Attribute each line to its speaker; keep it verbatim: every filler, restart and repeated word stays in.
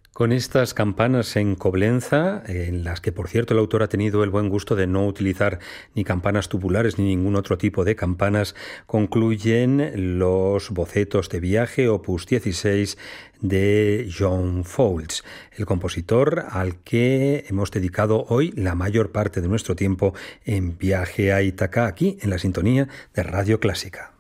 Speaker 1: Con estas campanas en Coblenza, en las que por cierto el autor ha tenido el buen gusto de no utilizar ni campanas tubulares ni ningún otro tipo de campanas, concluyen los bocetos de viaje opus dieciséis de John Fowles, el compositor al que hemos dedicado hoy la mayor parte de nuestro tiempo en Viaje a Ítaca, aquí en la sintonía de Radio Clásica.